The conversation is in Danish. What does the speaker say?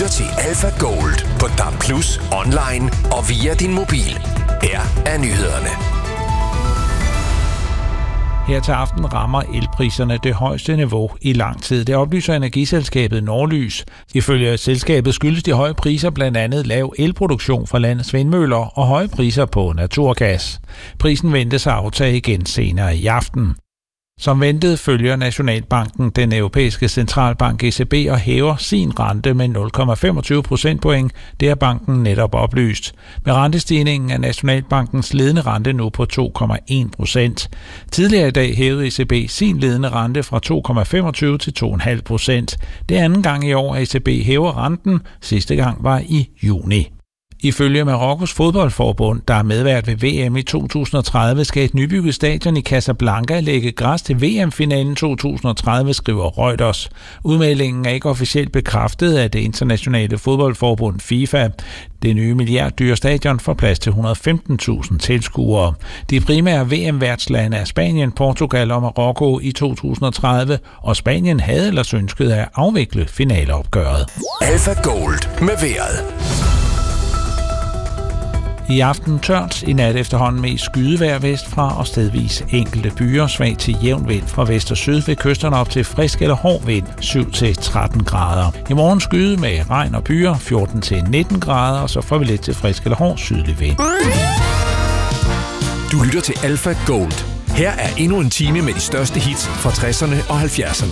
lytter til Alpha Gold på DAB+, online og via din mobil. Her er nyhederne. Her til aften rammer elpriserne det højeste niveau i lang tid. Det oplyser energiselskabet Norlys. Ifølge selskabet skyldes de høje priser blandt andet lav elproduktion fra landets vindmøller og høje priser på naturgas. Prisen ventes at aftage igen senere i aften. Som ventet følger Nationalbanken den europæiske centralbank ECB og hæver sin rente med 0,25 procentpoint. Det har banken netop oplyst. Med rentestigningen er Nationalbankens ledende rente nu på 2,1%. Tidligere i dag hævede ECB sin ledende rente fra 2,25 til 2,5%. Det er anden gang i år, at ECB hæver renten. Sidste gang var i juni. Ifølge Marokkos fodboldforbund, der er medvært ved VM i 2030, skal et nybygget stadion i Casablanca lægge græs til VM-finalen 2030, skriver Reuters. Udmeldingen er ikke officielt bekræftet af det internationale fodboldforbund FIFA. Det nye milliarddyre stadion får plads til 115.000 tilskuere. De primære VM-værtslande er Spanien, Portugal og Marokko i 2030, og Spanien havde ellers ønsket at afvikle finaleopgøret. Alpha Gold med vejret. I aften tørt, i nat efterhånden mest skydevejr vestfra og stedvis enkelte byer, svag til jævn vind fra vest og syd ved kysterne op til frisk eller hård vind, 7-13 grader. I morgen skyde med regn og byer, 14-19 grader, og så får vi lidt til frisk eller hård sydlig vind. Du lytter til Alpha Gold. Her er endnu en time med de største hits fra 60'erne og 70'erne.